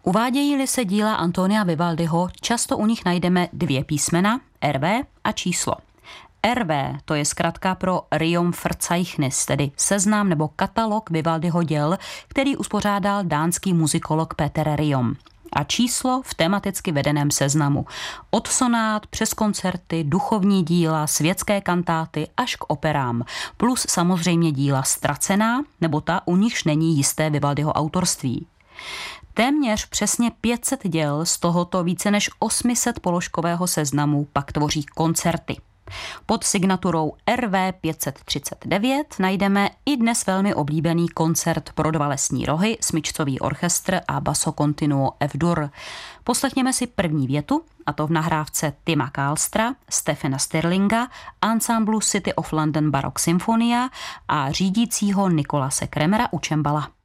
Uvádějí-li se díla Antonia Vivaldiho, často u nich najdeme 2 písmena, RV a číslo. RV, to je zkratka pro Riomverzeichnis, tedy seznam nebo katalog Vivaldiho děl, který uspořádal dánský muzikolog Peter Riom. A číslo v tematicky vedeném seznamu. Od sonát přes koncerty, duchovní díla, světské kantáty až k operám. Plus samozřejmě díla ztracená, nebo ta, u nichž není jisté Vivaldiho autorství. Téměř přesně 500 děl z tohoto více než 800 položkového seznamu pak tvoří koncerty. Pod signaturou RV 539 najdeme i dnes velmi oblíbený koncert pro 2 lesní rohy, smyčcový orchestr a basso continuo F-dur. Poslechněme si první větu, a to v nahrávce Tima Karlstra, Steffena Stirlinga, ansamblu City of London Baroque Symphonia a řídícího Nikolase Kremera u čembala.